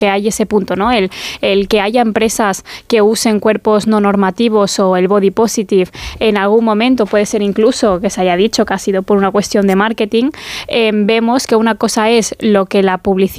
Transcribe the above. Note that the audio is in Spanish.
que hay ese punto, ¿no? El que haya empresas que usen cuerpos no normativos o el body positive en algún momento, puede ser incluso que se haya dicho que ha sido por una cuestión de marketing. Vemos que una cosa es lo que la publicidad